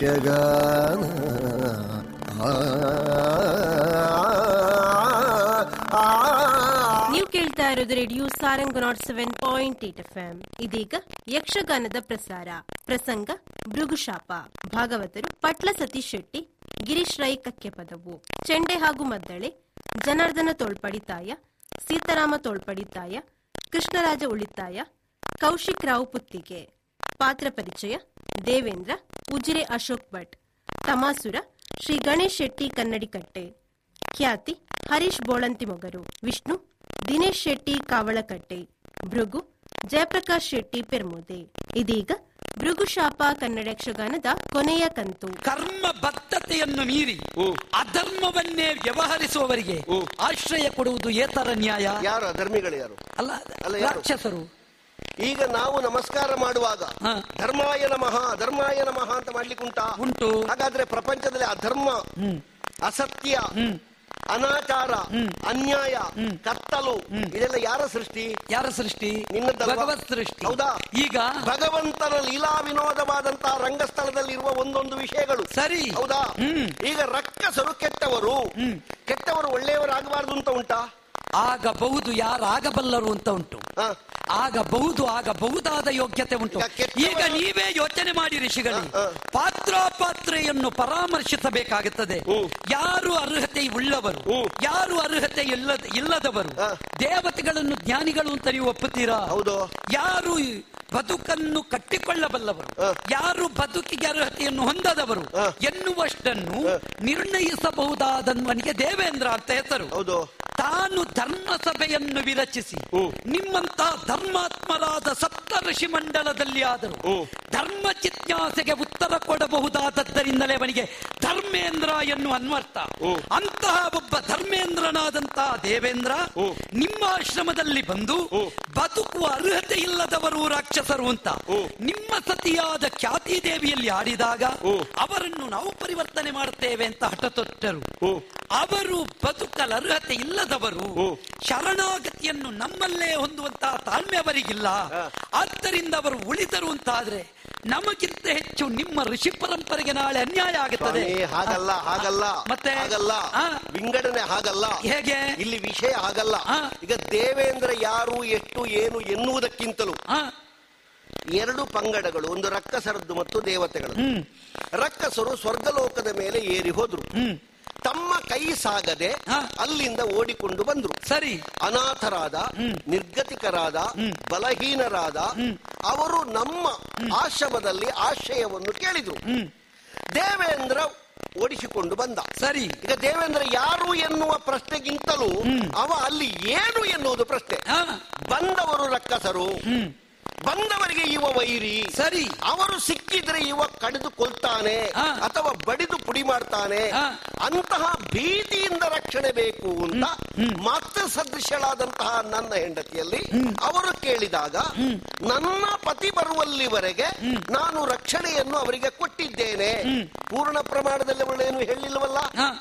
ಯಕ್ಷಗಾನ. ನೀವು ಕೇಳ್ತಾ ಇರೋದು ರೇಡಿಯೋ ಸಾರಂಗ್ 107.8 FM. ಇದೀಗ ಯಕ್ಷಗಾನದ ಪ್ರಸಾರ. ಪ್ರಸಂಗ ಭೃಗುಶಾಪ. ಭಾಗವತರು ಪಟ್ಲ ಸತೀಶ್ ಶೆಟ್ಟಿ, ಗಿರೀಶ್ ರೈ ಕಕ್ಕೆಪದವು. ಚೆಂಡೆ ಹಾಗೂ ಮದ್ದಳೆ ಜನಾರ್ದನ ತೋಳ್ಪಡಿತಾಯ, ಸೀತಾರಾಮ ತೋಳ್ಪಡಿತಾಯ, ಕೃಷ್ಣರಾಜ ಉಳಿತಾಯ, ಕೌಶಿಕ್ ರಾವ್ ಪುತ್ತಿಗೆ. ಪಾತ್ರ ಪರಿಚಯ: ದೇವೇಂದ್ರ ಉಜಿರೆ ಅಶೋಕ್ ಭಟ್, ತಮಾಸುರ ಶ್ರೀ ಗಣೇಶ್ ಶೆಟ್ಟಿ ಕನ್ನಡಿಕಟ್ಟೆ, ಖ್ಯಾತಿ ಹರೀಶ್ ಬೋಳಂತಿ ಮೊಗರು, ವಿಷ್ಣು ದಿನೇಶ್ ಶೆಟ್ಟಿ ಕಾವಳಕಟ್ಟೆ, ಭೃಗು ಜಯಪ್ರಕಾಶ್ ಶೆಟ್ಟಿ ಪೆರ್ಮುದೆ. ಇದೀಗ ಭೃಗುಶಾಪ ಕನ್ನಡ ಯಕ್ಷಗಾನದ ಕೊನೆಯ ಕಂತು. ಕರ್ಮ ಬದ್ಧತೆಯನ್ನು ಮೀರಿ ಅಧರ್ಮವನ್ನೇ ವ್ಯವಹರಿಸುವವರಿಗೆ ಆಶ್ರಯ ಕೊಡುವುದು ಏತರ ನ್ಯಾಯ? ಯಾರು ಅಧರ್ಮಿಗಳು? ಯಾರು ಅಲ್ಲ, ರಾಕ್ಷಸರು. ಈಗ ನಾವು ನಮಸ್ಕಾರ ಮಾಡುವಾಗ ಧರ್ಮಾಯ ನಮಃ ಧರ್ಮಾಯ ನಮಃ ಅಂತ ಮಾಡ್ಲಿಕ್ಕೆ ಉಂಟು? ಹಾಗಾದ್ರೆ ಪ್ರಪಂಚದಲ್ಲಿ ಅಧರ್ಮ, ಅಸತ್ಯ, ಅನಾಚಾರ, ಅನ್ಯಾಯ, ಕತ್ತಲು ಇದೆಲ್ಲ ಯಾರ ಸೃಷ್ಟಿ? ನಿನ್ನದಲ್ಲ, ಭಗವತ್ ಸೃಷ್ಟಿ. ಹೌದಾ? ಈಗ ಭಗವಂತನ ಲೀಲಾ ವಿನೋದವಾದಂತಹ ರಂಗಸ್ಥಳದಲ್ಲಿ ಇರುವ ಒಂದೊಂದು ವಿಷಯಗಳು ಸರಿ, ಹೌದಾ? ಈಗ ರಕ್ಕಸರು ಕೆಟ್ಟವರು ಒಳ್ಳೆಯವರಾಗಬಾರದು ಅಂತ ಉಂಟಾ? ಆಗಬಹುದು, ಯಾರಾಗಬಲ್ಲರು ಅಂತ ಉಂಟು. ಆಗಬಹುದಾದ ಯೋಗ್ಯತೆ ಉಂಟು. ಈಗ ನೀವೇ ಯೋಚನೆ ಮಾಡಿ ಋಷಿಗಳು, ಪಾತ್ರೋಪಾತ್ರೆಯನ್ನು ಪರಾಮರ್ಶಿಸಬೇಕಾಗುತ್ತದೆ. ಯಾರು ಅರ್ಹತೆ ಉಳ್ಳವರು, ಯಾರು ಅರ್ಹತೆ ಇಲ್ಲದವರು, ದೇವತೆಗಳನ್ನು ಜ್ಞಾನಿಗಳು ಅಂತ ನೀವು ಒಪ್ಪುತ್ತೀರಾ? ಹೌದು. ಯಾರು ಬದುಕನ್ನು ಕಟ್ಟಿಕೊಳ್ಳಬಲ್ಲವರು, ಯಾರು ಬದುಕಿಗೆ ಅರ್ಹತೆಯನ್ನು ಹೊಂದದವರು ಎನ್ನುವಷ್ಟನ್ನು ನಿರ್ಣಯಿಸಬಹುದಾದವನಿಗೆ ದೇವೇಂದ್ರ ಅಂತ ಹೆಸರು. ಹೌದು. ತಾನು ಧರ್ಮಸಭೆಯನ್ನು ವಿರಚಿಸಿ ನಿಮ್ಮಂತ ಧರ್ಮಾತ್ಮರಾದ ಸಪ್ತ ಋಷಿ ಮಂಡಲದಲ್ಲಿ ಆದರೂ ಧರ್ಮ ಜಿಜ್ಞಾಸೆಗೆ ಉತ್ತರ ಕೊಡಬಹುದಾದದ್ದರಿಂದಲೇ ಅವನಿಗೆ ಧರ್ಮೇಂದ್ರ ಎನ್ನುವ ಅನ್ವರ್ಥ. ಅಂತಹ ಒಬ್ಬ ಧರ್ಮೇಂದ್ರನಾದಂತಹ ದೇವೇಂದ್ರ ನಿಮ್ಮ ಆಶ್ರಮದಲ್ಲಿ ಬಂದು ಬದುಕುವ ಅರ್ಹತೆ ಇಲ್ಲದವರು ರಾಕ್ಷಸರು ಅಂತ ನಿಮ್ಮ ಸತಿಯಾದ ಖ್ಯಾತಿ ದೇವಿಯಲ್ಲಿ ಆಡಿದಾಗ ಅವರನ್ನು ನಾವು ಪರಿವರ್ತನೆ ಮಾಡುತ್ತೇವೆ ಅಂತ ಹಠ ತೊಟ್ಟರು. ಅವರು ಬದುಕಲು ಅರ್ಹತೆ ಇಲ್ಲದವರು, ಶರಣಾಗತಿಯನ್ನು ನಮ್ಮಲ್ಲೇ ಹೊಂದುವಂತಹ ತಾಳ್ಮೆ ಅವರಿಗಿಲ್ಲ. ಆದ್ದರಿಂದ ಅವರು ಉಳಿದರು ಅಂತಾದ್ರೆ ನಮಗಿಂತ ಹೆಚ್ಚು ನಿಮ್ಮ ಋಷಿ ಪರಂಪರೆಗೆ ನಾಳೆ ಅನ್ಯಾಯ ಆಗುತ್ತದೆ. ಹಾಗಲ್ಲ ಮತ್ತೆ ವಿಂಗಡಣೆ ಹಾಗಲ್ಲ. ಹೇಗೆ? ಇಲ್ಲಿ ವಿಷಯ ಹಾಗಲ್ಲ. ಈಗ ದೇವೇಂದ್ರ ಯಾರು, ಎಷ್ಟು, ಏನು ಎನ್ನುವುದಕ್ಕಿಂತಲೂ ಎರಡು ಪಂಗಡಗಳು, ಒಂದು ರಕ್ಕಸರದ್ದು ಮತ್ತು ದೇವತೆಗಳು. ರಕ್ಕಸರು ಸ್ವರ್ಗಲೋಕದ ಮೇಲೆ ಏರಿ ಹೋದ್ರು. ತಮ್ಮ ಕೈ ಸಾಗದೆ ಅಲ್ಲಿಂದ ಓಡಿಕೊಂಡು ಬಂದ್ರು. ಸರಿ. ಅನಾಥರಾದ, ನಿರ್ಗತಿಕರಾದ, ಬಲಹೀನರಾದ ಅವರು ನಮ್ಮ ಆಶ್ರಮದಲ್ಲಿ ಆಶ್ರಯವನ್ನು ಕೇಳಿದ್ರು. ದೇವೇಂದ್ರ ಓಡಿಸಿಕೊಂಡು ಬಂದ. ಸರಿ. ಈಗ ದೇವೇಂದ್ರ ಯಾರು ಎನ್ನುವ ಪ್ರಶ್ನೆಗಿಂತಲೂ ಅವ ಅಲ್ಲಿ ಏನು ಎನ್ನುವುದು ಪ್ರಶ್ನೆ. ಬಂದವರು ರಕ್ಕಸರು, ಬಂದವರಿಗೆ ಇವ ವೈರಿ. ಸರಿ. ಅವರು ಸಿಕ್ಕಿದ್ರೆ ಇವ ಕಡಿದು ಕೊಲ್ತಾನೆ ಅಥವಾ ಬಡಿದು ಪುಡಿ ಮಾಡ್ತಾನೆ. ಅಂತಹ ಭೀತಿಯಿಂದ ರಕ್ಷಣೆ ಬೇಕು ಅಂತ ಮಾತೃ ಸದೃಶಳಾದಂತಹ ನನ್ನ ಹೆಂಡತಿಯಲ್ಲಿ ಅವರು ಕೇಳಿದಾಗ ನನ್ನ ಪತಿ ಬರುವಲ್ಲಿವರೆಗೆ ನಾನು ರಕ್ಷಣೆಯನ್ನು ಅವರಿಗೆ ಕೊಟ್ಟಿದ್ದೇನೆ. ಪೂರ್ಣ ಪ್ರಮಾಣದಲ್ಲಿ ಅವಳೇನು ಹೇಳಿಲ್ವಲ್ಲ.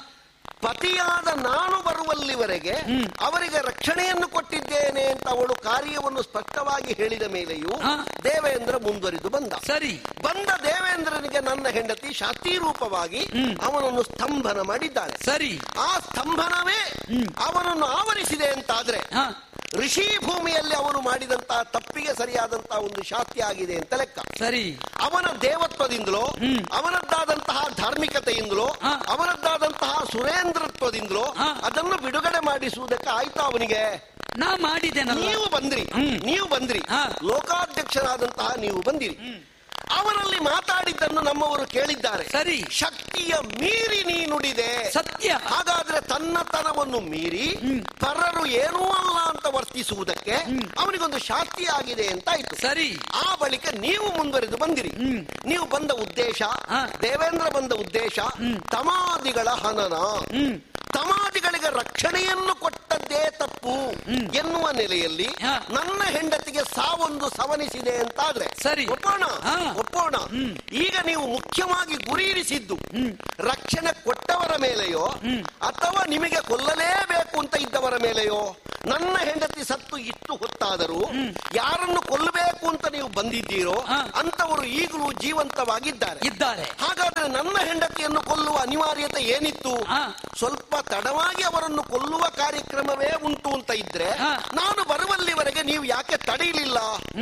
ಪತಿಯಾದ ನಾನು ಬರುವಲ್ಲಿವರೆಗೆ ಅವರಿಗೆ ರಕ್ಷಣೆಯನ್ನು ಕೊಟ್ಟಿದ್ದೇನೆ ಅಂತ ಅವಳು ಕಾರ್ಯವನ್ನು ಸ್ಪಷ್ಟವಾಗಿ ಹೇಳಿದ ಮೇಲೆಯೂ ದೇವೇಂದ್ರ ಮುಂದುವರಿದು ಬಂದ. ಸರಿ. ಬಂದ ದೇವೇಂದ್ರನಿಗೆ ನನ್ನ ಹೆಂಡತಿ ಶಾಸ್ತ್ರೀ ರೂಪವಾಗಿ ಅವನನ್ನು ಸ್ತಂಭನ ಮಾಡಿದ್ದಾಳೆ. ಸರಿ. ಆ ಸ್ತಂಭನವೇ ಅವನನ್ನು ಆವರಿಸಿದೆ ಅಂತಾದ್ರೆ ಋಷಿ ಭೂಮಿಯಲ್ಲಿ ಅವನು ಮಾಡಿದಂತಹ ತಪ್ಪಿಗೆ ಸರಿಯಾದಂತಹ ಒಂದು ಶಾಸ್ತಿ ಆಗಿದೆ ಅಂತ ಲೆಕ್ಕ. ಸರಿ. ಅವನ ದೇವತ್ವದಿಂದಲೋ, ಅವನದ್ದಾದಂತಹ ಧಾರ್ಮಿಕತೆಯಿಂದಲೋ, ಅವನದ್ದಾದಂತಹ ಸುರೇಂದ್ರತ್ವದಿಂದಲೋ ಅದನ್ನು ಬಿಡುಗಡೆ ಮಾಡಿಸುವುದಕ್ಕೆ ಆಯ್ತಾ ಅವನಿಗೆ? ನಾ ಮಾಡಿದ್ದೇನೆ. ನೀವು ಬಂದ್ರಿ, ಲೋಕಾಧ್ಯಕ್ಷರಾದಂತಹ ನೀವು ಬಂದಿರಿ. ಅವರಲ್ಲಿ ಮಾತಾಡಿದ್ದನ್ನು ನಮ್ಮವರು ಕೇಳಿದ್ದಾರೆ. ಸರಿ. ಶಕ್ತಿಯ ಮೀರಿ ನೀ ನುಡಿದೆ. ಸತ್ಯ. ಹಾಗಾದ್ರೆ ತನ್ನತನವನ್ನು ಮೀರಿ ಪರರು ಏನೂ ಅಲ್ಲ ಅಂತ ವರ್ತಿಸುವುದಕ್ಕೆ ಅವನಿಗೊಂದು ಶಾಸ್ತಿ ಆಗಿದೆ ಅಂತ ಆಯ್ತು. ಸರಿ. ಆ ಬಳಿಕ ನೀವು ಮುಂದುವರೆದು ಬಂದಿರಿ. ನೀವು ಬಂದ ಉದ್ದೇಶ, ದೇವೇಂದ್ರ ಬಂದ ಉದ್ದೇಶ ತಮಾದಿಗಳ ಹನನ, ತಮಾದಿಗಳಿಗೆ ರಕ್ಷಣೆಯನ್ನು ಕೊಟ್ಟದ್ದೇ ತಪ್ಪು ಎನ್ನುವ ನೆಲೆಯಲ್ಲಿ ನನ್ನ ಹೆಂಡತಿಗೆ ಸಾವೊಂದು ಸವನಿಸಿದೆ ಅಂತಾದ್ರೆ ಸರಿ, ಒಪ್ಪೋಣ. ಈಗ ನೀವು ಮುಖ್ಯವಾಗಿ ಗುರಿ ಇರಿಸಿದ್ದು ರಕ್ಷಣೆ ಕೊಟ್ಟವರ ಮೇಲೆಯೋ ಅಥವಾ ನಿಮಗೆ ಕೊಲ್ಲಲೇಬೇಕು ಅಂತ ಇದ್ದವರ ಮೇಲೆಯೋ? ನನ್ನ ಹೆಂಡತಿ ಸತ್ತು ಇಷ್ಟು ಹೊತ್ತಾದರೂ ಯಾರನ್ನು ಕೊಲ್ಲಬೇಕು ಅಂತ ನೀವು ಬಂದಿದ್ದೀರೋ ಅಂತವರು ಈಗಲೂ ಜೀವಂತವಾಗಿದ್ದಾರೆ. ಹಾಗಾದ್ರೆ ನನ್ನ ಹೆಂಡತಿಯನ್ನು ಕೊಲ್ಲುವ ಅನಿವಾರ್ಯತೆ ಏನಿತ್ತು? ಸ್ವಲ್ಪ ತಡವಾಗಿ ಅವರನ್ನು ಕೊಲ್ಲುವ ಕಾರ್ಯಕ್ರಮವೇ ಉಂಟು ಅಂತ ಇದ್ರೆ ನಾನು ಬರುವಲ್ಲಿವರೆಗೆ ನೀವು ಯಾಕೆ ತಡೆಯಲಿಲ್ಲ?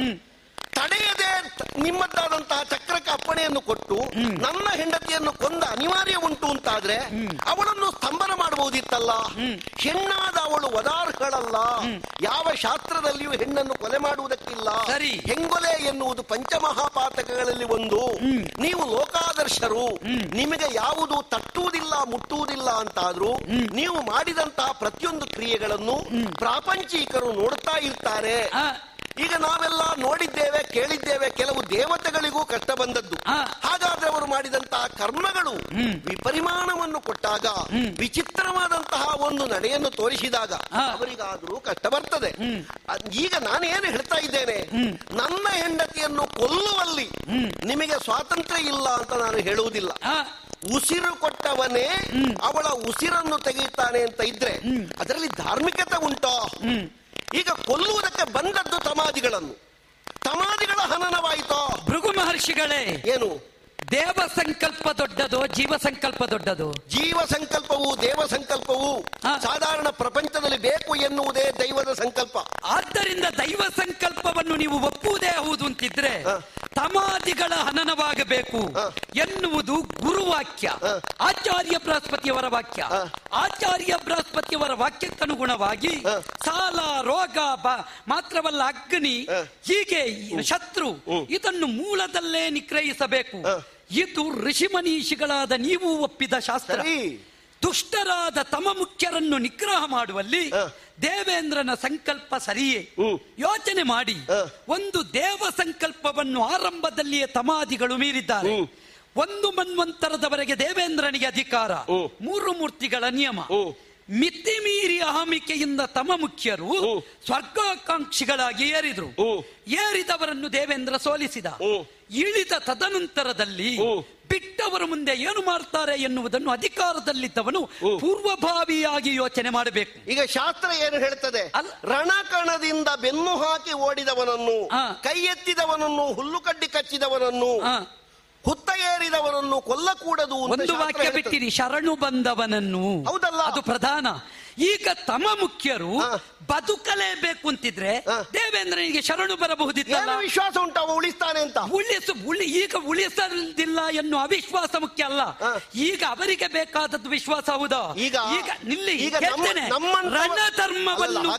ತಡೆಯದೆ ನಿಮ್ಮದ್ದಾದಂತಹ ಚಕ್ರಕ್ಕೆ ಅಪ್ಪಣೆಯನ್ನು ಕೊಟ್ಟು ನನ್ನ ಹೆಂಡತಿಯನ್ನು ಕೊಂದ ಅನಿವಾರ್ಯ ಉಂಟು ಅಂತಾದ್ರೆ ಅವಳನ್ನು ಸ್ತಂಭನ ಮಾಡಬಹುದಿತ್ತಲ್ಲ. ಹೆಣ್ಣಾದ ಅವಳು ವದಾರ್ಹಳಲ್ಲ. ಯಾವ ಶಾಸ್ತ್ರದಲ್ಲಿಯೂ ಹೆಣ್ಣನ್ನು ಕೊಲೆ ಮಾಡುವುದಕ್ಕಿಲ್ಲ. ಹೆಂಗೊಲೆ ಎನ್ನುವುದು ಪಂಚಮಹಾಪಾತಕಗಳಲ್ಲಿ ಒಂದು. ನೀವು ಲೋಕಾದರ್ಶರು, ನಿಮಗೆ ಯಾವುದು ತಟ್ಟುವುದಿಲ್ಲ ಮುಟ್ಟುವುದಿಲ್ಲ ಅಂತಾದ್ರೂ ನೀವು ಮಾಡಿದಂತಹ ಪ್ರತಿಯೊಂದು ಕ್ರಿಯೆಗಳನ್ನು ಪ್ರಾಪಂಚಿಕರು ನೋಡ್ತಾ ಇರ್ತಾರೆ. ಈಗ ನಾವೆಲ್ಲ ನೋಡಿದ್ದೇವೆ, ಕೇಳಿದ್ದೇವೆ. ಕೆಲವು ದೇವತೆಗಳಿಗೂ ಕಷ್ಟ ಬಂದದ್ದು. ಹಾಗಾದ್ರೆ ಅವರು ಮಾಡಿದಂತಹ ಕರ್ಮಗಳು ವಿಪರಿಮಾಣವನ್ನು ಕೊಟ್ಟಾಗ, ವಿಚಿತ್ರವಾದಂತಹ ಒಂದು ನಡೆಯನ್ನು ತೋರಿಸಿದಾಗ ಅವರಿಗಾದ್ರೂ ಕಷ್ಟ ಬರ್ತದೆ. ಈಗ ನಾನೇನು ಹೇಳ್ತಾ ಇದ್ದೇನೆ, ನನ್ನ ಹೆಂಡತಿಯನ್ನು ಕೊಲ್ಲುವಲ್ಲಿ ನಿಮಗೆ ಸ್ವಾತಂತ್ರ್ಯ ಇಲ್ಲ ಅಂತ ನಾನು ಹೇಳುವುದಿಲ್ಲ. ಉಸಿರು ಕೊಟ್ಟವನೇ ಅವಳ ಉಸಿರನ್ನು ತೆಗೆಯುತ್ತಾನೆ ಅಂತ ಇದ್ರೆ ಅದರಲ್ಲಿ ಧಾರ್ಮಿಕತೆ ಉಂಟೋ? ಈಗ ಕೊಲ್ಲುವುದಕ್ಕೆ ಬಂದದ್ದು ತಮಾದಿಗಳ ಹನನವಾಯಿತೋ? ಭೃಗು ಮಹರ್ಷಿಗಳೇ, ಏನು ದೇವ ಸಂಕಲ್ಪ ದೊಡ್ಡದು, ಜೀವ ಸಂಕಲ್ಪ ದೊಡ್ಡದು? ಜೀವ ಸಂಕಲ್ಪವು ದೇವ ಸಂಕಲ್ಪವು ಸಾಧಾರಣ ಪ್ರಪಂಚದಲ್ಲಿ ಬೇಕು ಎನ್ನುವುದೇ ದೈವದ ಸಂಕಲ್ಪ. ಆದ್ದರಿಂದ ದೈವ ಸಂಕಲ್ಪವನ್ನು ನೀವು ಒಪ್ಪುವುದೇ ಹೌದು ಅಂತಿದ್ರೆ ತಮಾದಿಗಳ ಹನನವಾಗಬೇಕು ಎನ್ನುವುದು ಗುರುವಾಕ್ಯ, ಆಚಾರ್ಯ ಬೃಹಸ್ಪತಿಯವರ ವಾಕ್ಯ. ಆಚಾರ್ಯ ಬೃಹಸ್ಪತಿಯವರ ವಾಕ್ಯಕ್ಕನುಗುಣವಾಗಿ ಸಾಲ, ರೋಗ ಮಾತ್ರವಲ್ಲ, ಅಗ್ನಿ, ಹೀಗೆ ಶತ್ರು, ಇದನ್ನು ಮೂಲದಲ್ಲೇ ನಿಗ್ರಹಿಸಬೇಕು. ಇದು ಋಷಿಮನೀಷಿಗಳಾದ ನೀವು ಒಪ್ಪಿದ ಶಾಸ್ತ್ರ. ದುಷ್ಟರಾದ ತಮ ಮುಖ್ಯರನ್ನು ನಿಗ್ರಹ ಮಾಡುವಲ್ಲಿ ದೇವೇಂದ್ರನ ಸಂಕಲ್ಪ ಸರಿಯೇ? ಯೋಚನೆ ಮಾಡಿ. ಒಂದು ದೇವ ಸಂಕಲ್ಪವನ್ನು ಆರಂಭದಲ್ಲಿಯೇ ತಮಾದಿಗಳು ಮೀರಿದ್ದಾರೆ. ಒಂದು ಮನ್ವಂತರದವರೆಗೆ ದೇವೇಂದ್ರನಿಗೆ ಅಧಿಕಾರ, 3 ಮೂರ್ತಿಗಳ ನಿಯಮ. ಮಿತಿ ಮೀರಿ ಅಹಮಿಕೆಯಿಂದ ತಮ ಮುಖ್ಯರು ಸ್ವರ್ಗಾಕಾಂಕ್ಷಿಗಳಾಗಿ ಏರಿದ್ರು. ಏರಿದವರನ್ನು ದೇವೇಂದ್ರ ಸೋಲಿಸಿದ. ಇಳಿದ ತದನಂತರದಲ್ಲಿ ಬಿಟ್ಟವರ ಮುಂದೆ ಏನು ಮಾಡ್ತಾರೆ ಎನ್ನುವುದನ್ನು ಅಧಿಕಾರದಲ್ಲಿದ್ದವನು ಪೂರ್ವಭಾವಿಯಾಗಿ ಯೋಚನೆ ಮಾಡಬೇಕು. ಈಗ ಶಾಸ್ತ್ರ ಏನು ಹೇಳ್ತದೆ? ರಣಕಣದಿಂದ ಬೆನ್ನು ಹಾಕಿ ಓಡಿದವನನ್ನು, ಕೈ ಎತ್ತಿದವನನ್ನು, ಹುಲ್ಲು ಕಡ್ಡಿ ಕಚ್ಚಿದವನನ್ನು, ಹುತ್ತ ಏರಿದವನನ್ನು ಕೊಲ್ಲಕೂಡದು. ಒಂದು ವಾಕ್ಯ ಬಿಟ್ಟಿರಿ, ಶರಣು ಬಂದವನನ್ನು. ಹೌದಲ್ಲ, ಅದು ಪ್ರಧಾನ. ಈಗ ತಮ ಮುಖ್ಯರು ಬದುಕಲೇಬೇಕು ಅಂತಿದ್ರೆ ದೇವೇಂದ್ರನಿಗೆ ಶರಣು ಬರಬಹುದಿತ್ತಲ್ಲ. ವಿಶ್ವಾಸ ಉಂಟು ಅವ ಉಳಿಸ್ತಾನೆ ಅಂತ. ಈಗ ಉಳಿಸಲಿಲ್ಲ ಎನ್ನುವ ಅವಿಶ್ವಾಸ ಮುಖ್ಯ ಅಲ್ಲ. ಈಗ ಅವರಿಗೆ ಬೇಕಾದದ್ದು ವಿಶ್ವಾಸ. ಹೌದಾ? ಈಗ ನಿಲ್ಲಿ ರಣಧರ್ಮವನ್ನು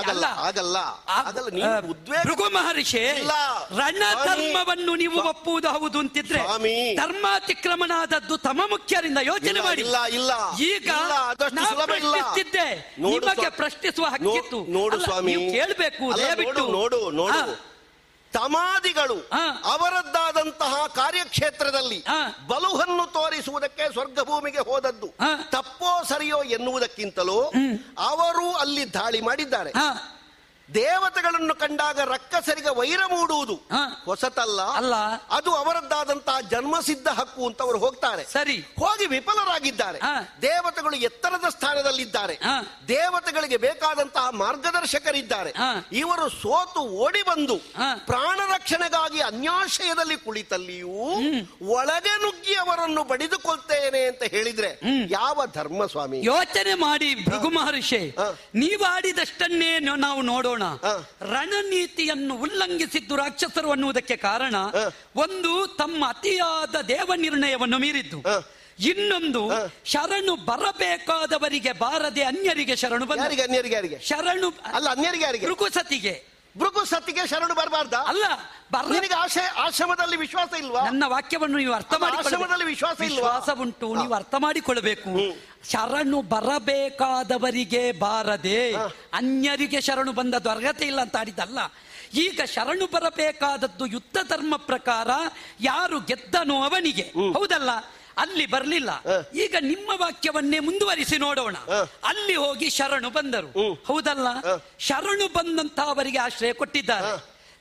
ಭೃಗು ಮಹರ್ಷಿ ರಣಧರ್ಮವನ್ನು ನೀವು ಒಪ್ಪುವುದು ಹೌದು ಅಂತಿದ್ರೆ ಧರ್ಮಾತಿಕ್ರಮಣ ಆದದ್ದು ತಮ ಮುಖ್ಯರಿಂದ. ಯೋಚನೆ ಮಾಡಿ. ಈಗ ಪ್ರಶ್ನಿಸ್ತಿದ್ದೆ, ನಿಮಗೆ ಪ್ರಶ್ನಿಸುವ ಹಕ್ಕಿತ್ತು. ನೋಡು ಸ್ವಾಮಿ, ಕೇಳಬೇಕು. ನೋಡು ತಮಾದಿಗಳು ಅವರದ್ದಾದಂತಹ ಕಾರ್ಯಕ್ಷೇತ್ರದಲ್ಲಿ ಬಲುವನ್ನು ತೋರಿಸುವುದಕ್ಕೆ ಸ್ವರ್ಗ ಭೂಮಿಗೆ ಹೋದದ್ದು ತಪ್ಪೋ ಸರಿಯೋ ಎನ್ನುವುದಕ್ಕಿಂತಲೂ ಅವರು ಅಲ್ಲಿ ದಾಳಿ ಮಾಡಿದ್ದಾರೆ. ದೇವತೆಗಳನ್ನು ಕಂಡಾಗ ರಕ್ಕಸರಿಗೆ ವೈರ ಮೂಡುವುದು ಹೊಸತಲ್ಲ, ಅದು ಅವರದ್ದಾದಂತಹ ಜನ್ಮಸಿದ್ಧ ಹಕ್ಕು ಅಂತ ಅವರು ಹೋಗ್ತಾರೆ. ಸರಿ, ಹೋಗಿ ವಿಫಲರಾಗಿದ್ದಾರೆ. ದೇವತೆಗಳು ಎತ್ತರದ ಸ್ಥಾನದಲ್ಲಿದ್ದಾರೆ, ದೇವತೆಗಳಿಗೆ ಬೇಕಾದಂತಹ ಮಾರ್ಗದರ್ಶಕರಿದ್ದಾರೆ. ಇವರು ಸೋತು ಓಡಿ ಬಂದು ಪ್ರಾಣ ರಕ್ಷಣೆಗಾಗಿ ಅನ್ಯಾಶಯದಲ್ಲಿ ಕುಳಿತಲ್ಲಿಯೂ ಒಳಗೆ ನುಗ್ಗಿ ಅವರನ್ನು ಬಡಿದುಕೊಳ್ತೇನೆ ಅಂತ ಹೇಳಿದ್ರೆ ಯಾವ ಧರ್ಮ ಸ್ವಾಮಿ? ಯೋಚನೆ ಮಾಡಿ ಭೃಗು ಮಹರ್ಷಿ, ನೀವಾಡಿದಷ್ಟನ್ನೇ ನಾವು ನೋಡೋಣ. ರಣನೀತಿಯನ್ನು ಉಲ್ಲಂಘಿಸಿದ್ದು ರಾಕ್ಷಸರು ಅನ್ನುವುದಕ್ಕೆ ಕಾರಣ ಒಂದು, ತಮ್ಮ ಅತಿಯಾದ ದೇವ ನಿರ್ಣಯವನ್ನು ಮೀರಿದ್ದು. ಇನ್ನೊಂದು, ಶರಣು ಬರಬೇಕಾದವರಿಗೆ ಬಾರದೆ ಅನ್ಯರಿಗೆ ಶರಣು ಬಂದ. ಶರಣು ಅಲ್ಲ, ಅನ್ಯರಿಗೆ. ಭೃಗುಸತಿಗೆ ಶರಣು ಬರಬಾರ್ದ? ಅಲ್ಲ, ನಿನಗೆ ಆಶ್ರಮದಲ್ಲಿ ವಿಶ್ವಾಸ ಇಲ್ವಾ? ನನ್ನ ವಾಕ್ಯವನ್ನು ನೀವು ಅರ್ಥ ಮಾಡಿ. ಆಶ್ರಮದಲ್ಲಿ ವಿಶ್ವಾಸ ಉಂಟು, ನೀವು ಅರ್ಥ ಮಾಡಿಕೊಳ್ಳಬೇಕು. ಶರಣು ಬರಬೇಕಾದವರಿಗೆ ಬಾರದೆ ಅನ್ಯರಿಗೆ ಶರಣು ಬಂದದ್ದು ಅರ್ಹತೆ ಇಲ್ಲ ಅಂತ ಆಡಿದ್ದಲ್ಲ. ಈಗ ಶರಣು ಬರಬೇಕಾದದ್ದು ಯುದ್ಧ ಧರ್ಮ ಪ್ರಕಾರ ಯಾರು ಗೆದ್ದನೋ ಅವನಿಗೆ. ಹೌದಲ್ಲ? ಅಲ್ಲಿ ಬರಲಿಲ್ಲ. ಈಗ ನಿಮ್ಮ ವಾಕ್ಯವನ್ನೇ ಮುಂದುವರಿಸಿ ನೋಡೋಣ. ಅಲ್ಲಿ ಹೋಗಿ ಶರಣು ಬಂದರು. ಹೌದಲ್ಲ? ಶರಣು ಬಂದಂತ ಅವರಿಗೆ ಆಶ್ರಯ ಕೊಟ್ಟಿದ್ದಾರೆ.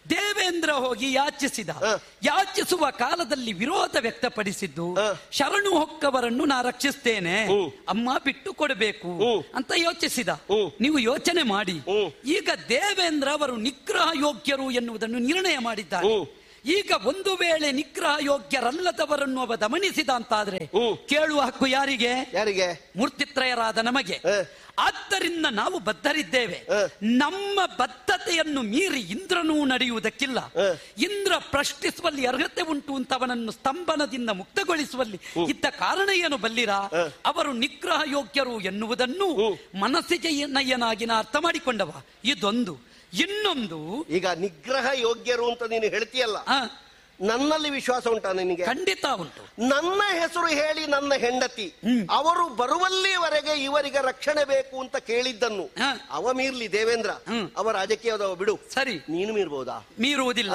ದೇವೇಂದ್ರ ಹೋಗಿ ಯಾಚಿಸಿದ. ಯಾಚಿಸುವ ಕಾಲದಲ್ಲಿ ವಿರೋಧ ವ್ಯಕ್ತಪಡಿಸಿದ್ದು, ಶರಣು ಹೊಕ್ಕವರನ್ನು ನಾ ರಕ್ಷಿಸ್ತೇನೆ, ಅಮ್ಮ ಬಿಟ್ಟು ಕೊಡಬೇಕು ಅಂತ ಯೋಚಿಸಿದ. ನೀವು ಯೋಚನೆ ಮಾಡಿ, ಈಗ ದೇವೇಂದ್ರ ಅವರು ನಿಗ್ರಹ ಯೋಗ್ಯರು ಎನ್ನುವುದನ್ನು ನಿರ್ಣಯ ಮಾಡಿದ್ದಾರೆ. ಈಗ ಒಂದು ವೇಳೆ ನಿಗ್ರಹ ಯೋಗ್ಯರಲ್ಲದವರನ್ನು ಅವ ದಮನಿಸಿದ ಅಂತಾದ್ರೆ ಕೇಳುವ ಹಕ್ಕು ಯಾರಿಗೆ? ಮೂರ್ತಿತ್ರಯರಾದ ನಮಗೆ. ಆದ್ದರಿಂದ ನಾವು ಬದ್ಧರಿದ್ದೇವೆ. ನಮ್ಮ ಬದ್ಧತೆಯನ್ನು ಮೀರಿ ಇಂದ್ರನೂ ನಡೆಯುವುದಕ್ಕಿಲ್ಲ. ಇಂದ್ರ ಪ್ರಶ್ನಿಸುವಲ್ಲಿ ಅರ್ಹತೆ ಉಂಟು ಅಂತ ಅವನನ್ನು ಸ್ತಂಭನದಿಂದ ಮುಕ್ತಗೊಳಿಸುವಲ್ಲಿ ಇದ್ದ ಕಾರಣ ಏನು ಬಲ್ಲಿರ? ಅವರು ನಿಗ್ರಹ ಯೋಗ್ಯರು ಎನ್ನುವುದನ್ನು ಮನಸ್ಸಿಗೆ ನಯ್ಯನಾಗಿ ನಾ ಅರ್ಥ ಮಾಡಿಕೊಂಡವ. ಇದೊಂದು. ಇನ್ನೊಂದು, ಈಗ ನಿಗ್ರಹ ಯೋಗ್ಯರು ಅಂತ ನೀನು ಹೇಳ್ತೀಯಲ್ಲ, ನನ್ನಲ್ಲಿ ವಿಶ್ವಾಸ ಉಂಟಾ ನಿನಗೆ? ಖಂಡಿತ ಉಂಟು. ನನ್ನ ಹೆಸರು ಹೇಳಿ ನನ್ನ ಹೆಂಡತಿ ಅವರು ಬರುವಲ್ಲಿವರೆಗೆ ಇವರಿಗೆ ರಕ್ಷಣೆ ಬೇಕು ಅಂತ ಕೇಳಿದ್ದನ್ನು ಅವ ಮೀರ್ಲಿ ದೇವೇಂದ್ರ, ಅವ ರಾಜಕೀಯದವ ಬಿಡು. ಸರಿ, ನೀನು ಮೀರ್ಬಹುದಾ? ಮೀರುವುದಿಲ್ಲ.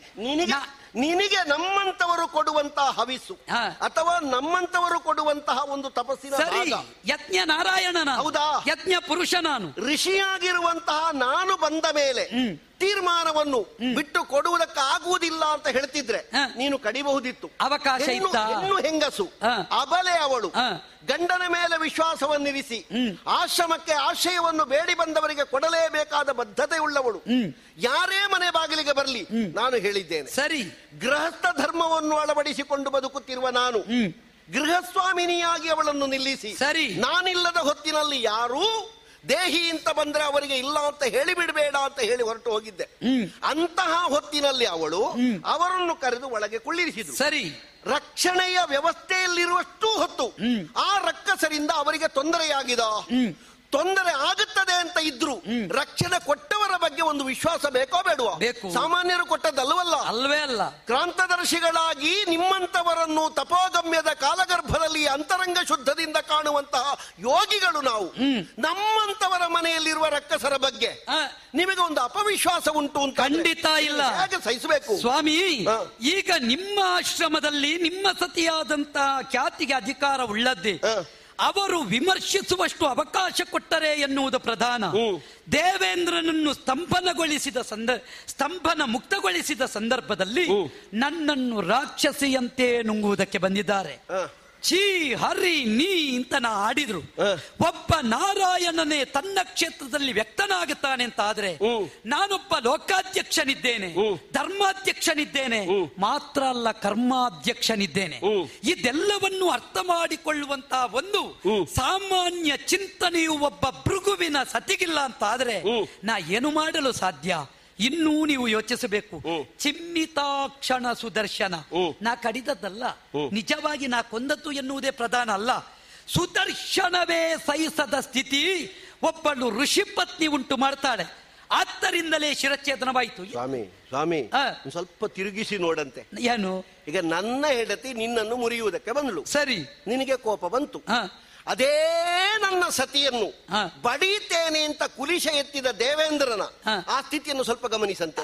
ನಿನಗೆ ನಮ್ಮಂತವರು ಕೊಡುವಂತಹ ಹವಿಸ್ಸು ಅಥವಾ ನಮ್ಮಂತವರು ಕೊಡುವಂತಹ ಒಂದು ತಪಸ್ಸಿನ ಯಜ್ಞ ನಾರಾಯಣನ, ಹೌದಾ, ಯಜ್ಞ ಪುರುಷ ನಾನು, ಋಷಿಯಾಗಿರುವಂತಹ ನಾನು ಬಂದ ಮೇಲೆ ತೀರ್ಮಾನವನ್ನು ಬಿಟ್ಟು ಕೊಡುವುದಕ್ಕೆ ಆಗುವುದಿಲ್ಲ ಅಂತ ಹೇಳ್ತಿದ್ರೆ ನೀನು ಕಡಿಬಹುದಿತ್ತು. ಅವಕಾಶ ಇತ್ತು. ಹೆಣ್ಣು ಹೆಂಗಸು, ಅಬಲೆ ಅವಳು, ಗಂಡನ ಮೇಲೆ ವಿಶ್ವಾಸವನ್ನಿರಿಸಿ ಆಶ್ರಮಕ್ಕೆ ಆಶ್ರಯವನ್ನು ಬೇಡಿ ಬಂದವರಿಗೆ ಕೊಡಲೇಬೇಕಾದ ಬದ್ಧತೆ ಉಳ್ಳವಳು. ಯಾರೇ ಮನೆ ಬಾಗಿಲಿಗೆ ಬರಲಿ ನಾನು ಹೇಳಿದ್ದೇನೆ. ಸರಿ, ಗೃಹಸ್ಥ ಧರ್ಮವನ್ನು ಅಳವಡಿಸಿಕೊಂಡು ಬದುಕುತ್ತಿರುವ ನಾನು ಗೃಹಸ್ವಾಮಿನಿಯಾಗಿ ಅವಳನ್ನು ನಿಲ್ಲಿಸಿ, ಸರಿ, ನಾನಿಲ್ಲದ ಹೊತ್ತಿನಲ್ಲಿ ಯಾರೂ ದೇಹಿ ಅಂತ ಬಂದ್ರೆ ಅವರಿಗೆ ಇಲ್ಲ ಅಂತ ಹೇಳಿ ಬಿಡಬೇಡ ಅಂತ ಹೇಳಿ ಹೊರಟು ಹೋಗಿದ್ದೆ. ಅಂತಹ ಹೊತ್ತಿನಲ್ಲಿ ಅವಳು ಅವರನ್ನು ಕರೆದು ಒಳಗೆ ಕುಳ್ಳಿರಿಸಿದ್ರು. ಸರಿ, ರಕ್ಷಣೆಯ ವ್ಯವಸ್ಥೆಯಲ್ಲಿರುವಷ್ಟು ಹೊತ್ತು ಆ ರಕ್ಕಸರಿಂದ ಅವರಿಗೆ ತೊಂದರೆಯಾಗಿದ. ತೊಂದರೆ ಆಗುತ್ತದೆ ಅಂತ ಇದ್ರು ರಕ್ಷಣೆ ಕೊಟ್ಟವರ ಬಗ್ಗೆ ಒಂದು ವಿಶ್ವಾಸ ಬೇಕೋ ಬೇಡವಾ? ಸಾಮಾನ್ಯರು ಕೊಟ್ಟದ್ದಲ್ವಲ್ಲ, ಅಲ್ವೇ ಅಲ್ಲ. ಕ್ರಾಂತದರ್ಶಿಗಳಾಗಿ ನಿಮ್ಮಂತವರನ್ನು ತಪೋಗಮ್ಯದ ಕಾಲಗರ್ಭದಲ್ಲಿ ಅಂತರಂಗ ಶುದ್ಧದಿಂದ ಕಾಣುವಂತಹ ಯೋಗಿಗಳು ನಾವು. ನಮ್ಮಂತವರ ಮನೆಯಲ್ಲಿರುವ ರಕ್ಕಸರ ಬಗ್ಗೆ ನಿಮಗೆ ಒಂದು ಅಪವಿಶ್ವಾಸ ಉಂಟು ಅಂತ ಖಂಡಿತ ಇಲ್ಲ. ಹೇಗೆ ಸಹಿಸಬೇಕು ಸ್ವಾಮಿ? ಈಗ ನಿಮ್ಮ ಆಶ್ರಮದಲ್ಲಿ ನಿಮ್ಮ ಸತಿಯಾದಂತಹ ಖ್ಯಾತಿಗೆ ಅಧಿಕಾರ ಉಳ್ಳದ್ದೇ. ಅವರು ವಿಮರ್ಶಿಸುವಷ್ಟು ಅವಕಾಶ ಕೊಟ್ಟರೆ ಎನ್ನುವುದು ಪ್ರಧಾನ. ದೇವೇಂದ್ರನನ್ನು ಸ್ತಂಭನ ಮುಕ್ತಗೊಳಿಸಿದ ಸಂದರ್ಭದಲ್ಲಿ ನನ್ನನ್ನು ರಾಕ್ಷಸಿಯಂತೆ ನುಂಗುವುದಕ್ಕೆ ಬಂದಿದ್ದಾರೆ. ಛೀ ಹರಿ ನೀ ಅಂತ ನಾ ಆಡಿದ್ರು. ಒಬ್ಬ ನಾರಾಯಣನೇ ತನ್ನ ಕ್ಷೇತ್ರದಲ್ಲಿ ವ್ಯಕ್ತನಾಗುತ್ತಾನೆ ಅಂತ ಆದ್ರೆ ನಾನೊಬ್ಬ ಲೋಕಾಧ್ಯಕ್ಷನಿದ್ದೇನೆ, ಧರ್ಮಾಧ್ಯಕ್ಷನಿದ್ದೇನೆ, ಮಾತ್ರ ಅಲ್ಲ ಕರ್ಮಾಧ್ಯಕ್ಷನಿದ್ದೇನೆ. ಇದೆಲ್ಲವನ್ನು ಅರ್ಥ ಮಾಡಿಕೊಳ್ಳುವಂತಹ ಒಂದು ಸಾಮಾನ್ಯ ಚಿಂತನೆಯು ಒಬ್ಬ ಭೃಗುವಿನ ಸತಿಗಿಲ್ಲ ಅಂತ ಆದ್ರೆ ನಾ ಏನು ಮಾಡಲು ಸಾಧ್ಯ? ಇನ್ನೂ ನೀವು ಯೋಚಿಸಬೇಕು. ಚಿಮ್ಮಿತಾಕ್ಷಣ ಸುದರ್ಶನ, ನಾ ಕಡಿದದ್ದಲ್ಲ, ನಿಜವಾಗಿ ನಾ ಕೊಂದದ್ದು ಎನ್ನುವುದೇ ಪ್ರಧಾನ ಅಲ್ಲ. ಸುದರ್ಶನವೇ ಸಹಿಸದ ಸ್ಥಿತಿ ಒಬ್ಬಳು ಋಷಿ ಪತ್ನಿ ಉಂಟು ಮಾಡ್ತಾಳೆ. ಆದ್ದರಿಂದಲೇ ಶಿರಚ್ಛೇದನವಾಯಿತು. ಸ್ವಾಮಿ ಸ್ವಲ್ಪ ತಿರುಗಿಸಿ ನೋಡಂತೆ. ಏನು? ಈಗ ನನ್ನ ಹೆಂಡತಿ ನಿನ್ನನ್ನು ಮುರಿಯುವುದಕ್ಕೆ ಬಂದಳು. ಸರಿ, ನಿನಗೆ ಕೋಪ ಬಂತು. ಅದೇ ನನ್ನ ಸತಿಯನ್ನು ಬಡೀತೇನೆ ಅಂತ ಕುಲಿಶ ಎತ್ತಿದ ದೇವೇಂದ್ರನ ಆ ಸ್ಥಿತಿಯನ್ನು ಸ್ವಲ್ಪ ಗಮನಿಸಂತೆ.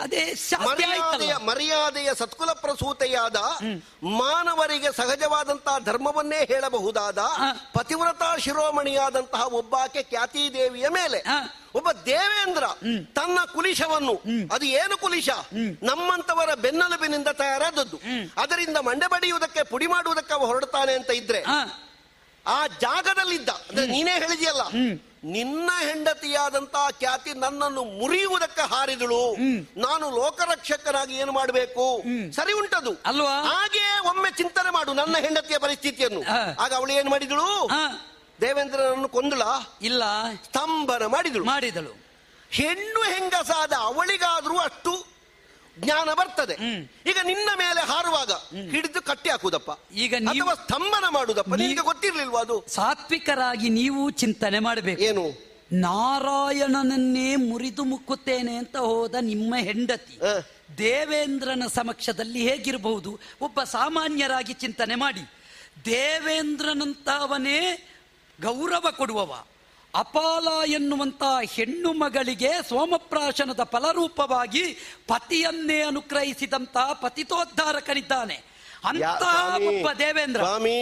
ಮರ್ಯಾದೆಯ ಸತ್ಕುಲ ಪ್ರಸೂತೆಯಾದ ಮಾನವರಿಗೆ ಸಹಜವಾದಂತಹ ಧರ್ಮವನ್ನೇ ಹೇಳಬಹುದಾದ ಪತಿವ್ರತಾ ಶಿರೋಮಣಿಯಾದಂತಹ ಒಬ್ಬಾಕೆ ಖ್ಯಾತಿ ದೇವಿಯ ಮೇಲೆ ಒಬ್ಬ ದೇವೇಂದ್ರ ತನ್ನ ಕುಲಿಶವನ್ನು, ಅದು ಏನು ಕುಲಿಶ? ನಮ್ಮಂತವರ ಬೆನ್ನೆಲುಬಿನಿಂದ ತಯಾರಾದದ್ದು, ಅದರಿಂದ ಮಂಡೆ ಬಡಿಯುವುದಕ್ಕೆ ಪುಡಿ ಮಾಡುವುದಕ್ಕೆ ಅವ ಹೊರಡ್ತಾನೆ ಅಂತ ಇದ್ರೆ ಆ ಜಾಗದಲ್ಲಿದ್ದ, ಅಂದ್ರೆ ನೀನೇ ಹೇಳಿದೆಯಲ್ಲ, ನಿನ್ನ ಹೆಂಡತಿಯಾದಂತಹ ಖ್ಯಾತಿ ನನ್ನನ್ನು ಮುರಿಯುವುದಕ್ಕೆ ಹಾರಿದಳು. ನಾನು ಲೋಕರಕ್ಷಕನಾಗಿ ಏನು ಮಾಡಬೇಕು? ಸರಿ ಉಂಟದು ಅಲ್ವಾ? ಹಾಗೆ ಒಮ್ಮೆ ಚಿಂತನೆ ಮಾಡು ನನ್ನ ಹೆಂಡತಿಯ ಪರಿಸ್ಥಿತಿಯನ್ನು. ಆಗ ಅವಳು ಏನು ಮಾಡಿದಳು? ದೇವೇಂದ್ರನನ್ನು ಕೊಂದಳ? ಇಲ್ಲ, ಸ್ತಂಭನ ಮಾಡಿದಳು. ಹೆಣ್ಣು ಹೆಂಗಸಾದ ಅವಳಿಗಾದ್ರೂ ಅಷ್ಟು ಜ್ಞಾನ ಬರ್ತದೆ. ಈಗ ನಿನ್ನ ಮೇಲೆ ಹಾರುವಾಗ ಹಿಡಿದು ಕಟ್ಟಿ ಹಾಕುದಪ್ಪ, ಈಗ ನೀವು ಸ್ತಂಭನ ಮಾಡುದಪ್ಪ, ನಿಮಗೆ ಗೊತ್ತಿರ್ಲಿಲ್ವಾ ಅದು? ಸಾತ್ವಿಕರಾಗಿ ನೀವು ಚಿಂತನೆ ಮಾಡಬೇಕು. ಏನು? ನಾರಾಯಣನನ್ನೇ ಮುರಿದು ಮುಕ್ಕುತ್ತೇನೆ ಅಂತ ಹೋದ ನಿಮ್ಮ ಹೆಂಡತಿ ದೇವೇಂದ್ರನ ಸಮಕ್ಷದಲ್ಲಿ ಹೇಗಿರಬಹುದು? ಒಬ್ಬ ಸಾಮಾನ್ಯರಾಗಿ ಚಿಂತನೆ ಮಾಡಿ. ದೇವೇಂದ್ರನಂತವನೇ ಗೌರವ ಕೊಡುವವ, ಅಪಾಲ ಎನ್ನುವಂತ ಹೆಣ್ಣು ಮಗಳಿಗೆ ಸೋಮಪ್ರಾಶನದ ಫಲರೂಪವಾಗಿ ಪತಿಯನ್ನೇ ಅನುಗ್ರಹಿಸಿದಂತಹ ಪತಿತೋದ್ಧಾರಕನಿದ್ದಾನೆ. ಅಂತಹ ಒಬ್ಬ ದೇವೇಂದ್ರ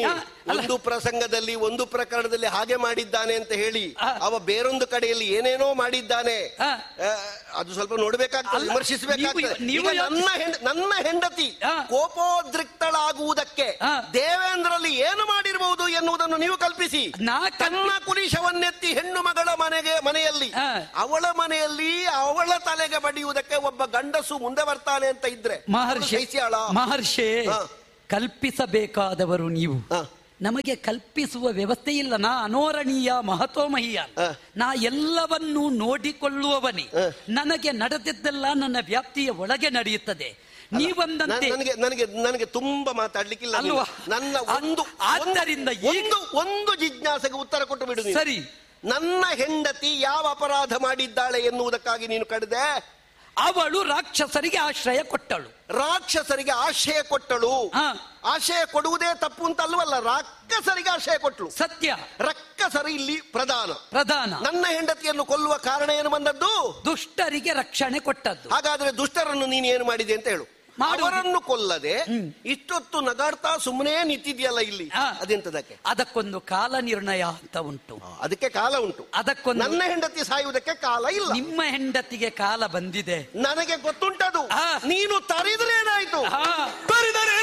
ಒಂದು ಪ್ರಸಂಗದಲ್ಲಿ ಒಂದು ಪ್ರಕರಣದಲ್ಲಿ ಹಾಗೆ ಮಾಡಿದ್ದಾನೆ ಅಂತ ಹೇಳಿ ಅವ ಬೇರೊಂದು ಕಡೆಯಲ್ಲಿ ಏನೇನೋ ಮಾಡಿದ್ದಾನೆ. ಅದು ಸ್ವಲ್ಪ ನೋಡ್ಬೇಕಾಗ್ತದೆ, ವಿಮರ್ಶಿಸಬೇಕಾಗ್ತದೆ. ನನ್ನ ಹೆಂಡತಿ ಕೋಪೋದ್ರಿಕ್ತಳಾಗುವುದಕ್ಕೆ ದೇವೇಂದ್ರಲ್ಲಿ ಏನು ಮಾಡಿರಬಹುದು ಎನ್ನುವುದನ್ನು ನೀವು ಕಲ್ಪಿಸಿ. ತನ್ನ ಕುಲಿಶವನ್ನೆತ್ತಿ ಹೆಣ್ಣು ಮಗಳ ಮನೆಯಲ್ಲಿ ಅವಳ ಮನೆಯಲ್ಲಿ ಅವಳ ತಲೆಗೆ ಬಡಿಯುವುದಕ್ಕೆ ಒಬ್ಬ ಗಂಡಸು ಮುಂದೆ ಬರ್ತಾನೆ ಅಂತ ಇದ್ರೆ ಮಹರ್ಷಿ ಕಲ್ಪಿಸಬೇಕಾದವರು ನೀವು. ನಮಗೆ ಕಲ್ಪಿಸುವ ವ್ಯವಸ್ಥೆ ಇಲ್ಲ. ನಾ ಅನೋರಣೀಯ ಮಹತೋಮಹೀಯ, ನಾ ಎಲ್ಲವನ್ನೂ ನೋಡಿಕೊಳ್ಳುವವನೇ. ನನಗೆ ನಡೆದಿದ್ದೆಲ್ಲ ನನ್ನ ವ್ಯಾಪ್ತಿಯ ಒಳಗೆ ನಡೆಯುತ್ತದೆ. ನೀವಂದಂತೆ ನನಗೆ ತುಂಬಾ ಮಾತಾಡ್ಲಿಕ್ಕಿಲ್ಲ ಅಲ್ವಾ? ನನ್ನ ಆದ್ದರಿಂದ ಒಂದು ಜಿಜ್ಞಾಸೆಗೆ ಉತ್ತರ ಕೊಟ್ಟು ಬಿಡು. ಸರಿ, ನನ್ನ ಹೆಂಡತಿ ಯಾವ ಅಪರಾಧ ಮಾಡಿದ್ದಾಳೆ ಎನ್ನುವುದಕ್ಕಾಗಿ ನೀನು ಕಡಿದೆ? ಅವಳು ರಾಕ್ಷಸರಿಗೆ ಆಶ್ರಯ ಕೊಟ್ಟಳು. ರಾಕ್ಷಸರಿಗೆ ಆಶ್ರಯ ಕೊಟ್ಟಳು. ಆಶ್ರಯ ಕೊಡುವುದೇ ತಪ್ಪು ಅಂತ ಅಲ್ವಲ್ಲ, ರಾಕ್ಷಸರಿಗೆ ಆಶ್ರಯ ಕೊಟ್ಟಳು. ಸತ್ಯ. ರಾಕ್ಷಸರು ಇಲ್ಲಿ ಪ್ರಧಾನ. ನನ್ನ ಹೆಂಡತಿಯನ್ನು ಕೊಲ್ಲುವ ಕಾರಣ ಏನು ಬಂದದ್ದು? ದುಷ್ಟರಿಗೆ ರಕ್ಷಣೆ ಕೊಟ್ಟದ್ದು. ಹಾಗಾದ್ರೆ ದುಷ್ಟರನ್ನು ನೀನು ಏನು ಮಾಡಿದೆ ಅಂತ ಹೇಳು. ಅವರನ್ನು ಕೊಲ್ಲದೆ ಇಷ್ಟೊತ್ತು ನಗಾಡ್ತಾ ಸುಮ್ಮನೆ ನಿಂತಿದ್ಯಲ್ಲ ಇಲ್ಲಿ, ಅದೆಂತದಕ್ಕೆ? ಅದಕ್ಕೊಂದು ಕಾಲ ನಿರ್ಣಯ ಅಂತ ಉಂಟು. ಅದಕ್ಕೆ ಕಾಲ ಉಂಟು. ಅದಕ್ಕೊಂದು ನನ್ನ ಹೆಂಡತಿ ಸಾಯುವುದಕ್ಕೆ ಕಾಲ ಇಲ್ಲ. ನಿಮ್ಮ ಹೆಂಡತಿಗೆ ಕಾಲ ಬಂದಿದೆ, ನನಗೆ ಗೊತ್ತುಂಟದು. ನೀನು ತರಿದ್ರೆ ಏನಾಯ್ತು? ತರಿದರೆ